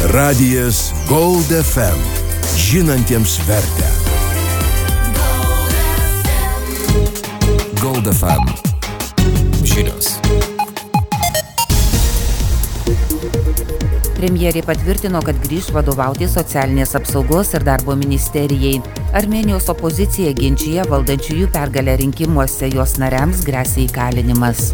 Radijas Gold FM. Žinantiems vertę. Gold FM. Žinios. Premjerė patvirtino, kad grįš vadovauti socialinės apsaugos ir darbo ministerijai. Armėnijos opozicija ginčija valdančiųjų pergalę rinkimuose, jos nariams gresia įkalinimas.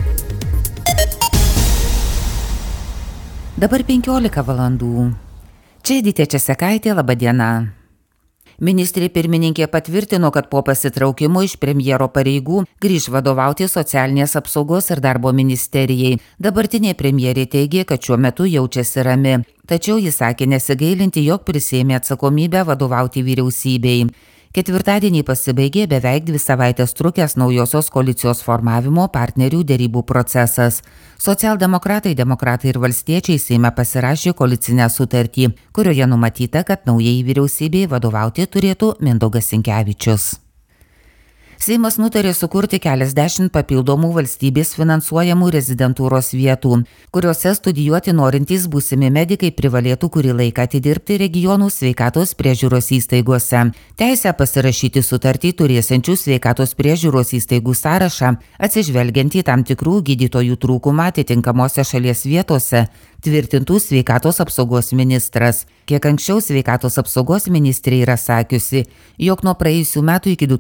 Dabar 15 valandų. Čia Editė Česekaitė, laba diena. Ministrė pirmininkė patvirtino, kad po pasitraukimo iš premjero pareigų grįš vadovauti socialinės apsaugos ir darbo ministerijai. Dabartinė premjerė teigė, kad šiuo metu jaučiasi rami. Tačiau jis sakė nesigailinti, jog prisėmė atsakomybę vadovauti vyriausybei. Ketvirtadienį pasibaigė beveik 2 savaitės trukęs naujosios koalicijos formavimo partnerių derybų procesas. Socialdemokratai, demokratai ir valstiečiai Seime pasirašė koalicinę sutartį, kurioje numatyta, kad naujai vyriausybei vadovauti turėtų Mindaugas Sinkevičius. Seimas nutarė sukurti keliasdešimt papildomų valstybės finansuojamų rezidentūros vietų, kuriuose studijuoti norintys būsimi medikai privalėtų kurį laiką atidirbti regionų sveikatos priežiūros įstaigose. Teisę pasirašyti sutartį turėsiančių sveikatos priežiūros įstaigų sąrašą, atsižvelgiant į tam tikrų gydytojų trūkumą atitinkamose šalies vietose, tvirtintų sveikatos apsaugos ministras. Kiek anksčiau sveikatos apsaugos ministrė yra sakiusi, jog nuo praėjusių metų iki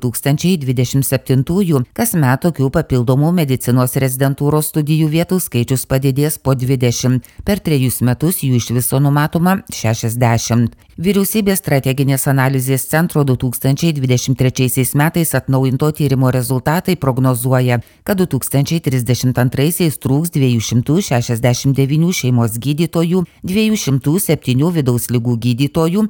2027 kasmet tokių papildomų medicinos rezidentūros studijų vietų skaičius padidės po 20, per 3 metus jų iš viso numatoma 60. Vyriausybės strateginės analizės centro 2023 metais atnaujinto tyrimo rezultatai prognozuoja, kad 2032 trūks 269 šeimos gydytojų, 207 vidaus ligų gydytojų,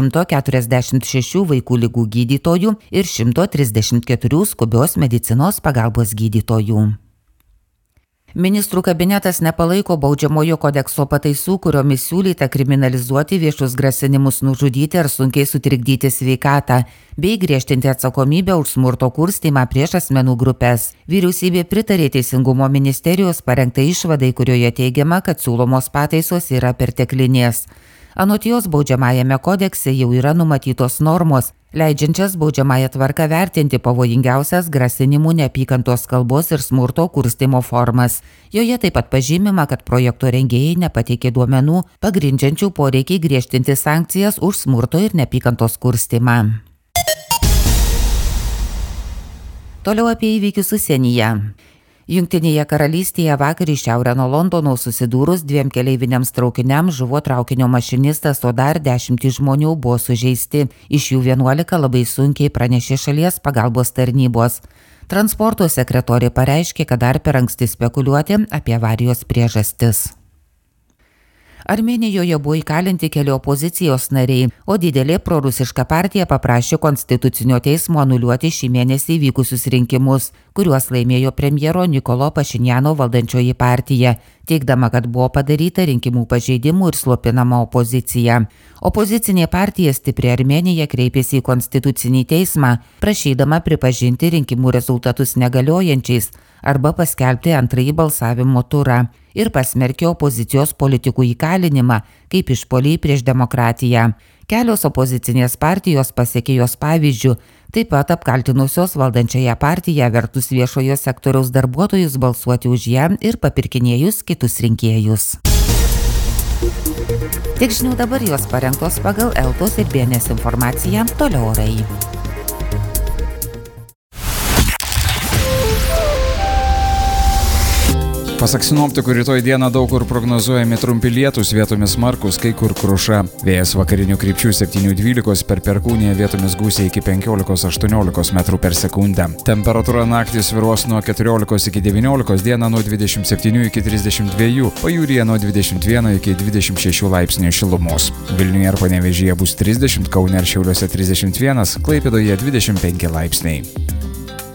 146 vaikų ligų gydytojų ir 134 skubios medicinos pagalbos gydytojų. Ministrų kabinetas nepalaiko baudžiamojo kodekso pataisų, kuriomis siūlyta kriminalizuoti viešus grasinimus nužudyti ar sunkiai sutrikdyti sveikatą, bei griežtinti atsakomybę už smurto kurstymą prieš asmenų grupės. Vyriausybė pritarė Teisingumo ministerijos parengtai išvadai, kurioje teigiama, kad siūlomos pataisos yra perteklinės. Anot jos baudžiamajame kodekse jau yra numatytos normos, leidžiančias baudžiamąją tvarką vertinti pavojingiausias grasinimų, neapykantos kalbos ir smurto kurstymo formas. Joje taip pat pažymima, kad projekto rengėjai nepateikė duomenų, pagrindžiančių poreikį griežtinti sankcijas už smurto ir neapykantos kurstymą. Toliau apie įvykius užsienyje. Jungtinėje karalystėje vakar į šiaurę nuo Londono susidūrus 2 keleiviniams traukiniams žuvo traukinio mašinistas, o dar 10 žmonių buvo sužeisti. Iš jų 11 labai sunkiai, pranešė šalies pagalbos tarnybos. Transporto sekretorė pareiškė, kad dar per anksti spekuliuoti apie avarijos priežastis. Armėnijoje buvo įkalinti keli opozicijos nariai, o didelė prorusiška partija paprašė Konstitucinio teismo anuliuoti šį mėnesį vykusius rinkimus, kuriuos laimėjo premjero Nikolo Pašinjano valdančioji partija, teigdama, kad buvo padaryta rinkimų pažeidimų ir slopinama opozicija. Opozicinė partija Stipri Armėnija kreipėsi į Konstitucinį teismą, prašydama pripažinti rinkimų rezultatus negaliojančiais arba paskelbti antrąjį balsavimo turą ir pasmerkė opozicijos politikų įkalinimą kaip išpuolį prieš demokratiją. Kelios opozicinės partijos pasekė jos pavyzdžių, taip pat apkaltinusios valdančiąją partiją vertus viešojo sektoriaus darbuotojus balsuoti už ją ir papirkinėjus kitus rinkėjus. Tik žinių dabar jos parengtos pagal Eltos ir BNS informaciją, toliau orai. Pasak sinoptikų, rytoj dieną daug kur prognozuojami trumpi lietūs, vietomis smarkūs, kai kur kruša. Vėjas vakarinių krypčių 7–12, per Perkūniją vietomis gūsiai iki 15–18 metrų per sekundę. Temperatūra naktį svyruos nuo 14 iki 19, dieną nuo 27 iki 32, pajūryje nuo 21 iki 26 laipsnių šilumos. Vilniuje ir Panevėžyje bus 30, Kaune ir Šiauliuose 31, Klaipėdoje 25 laipsniai.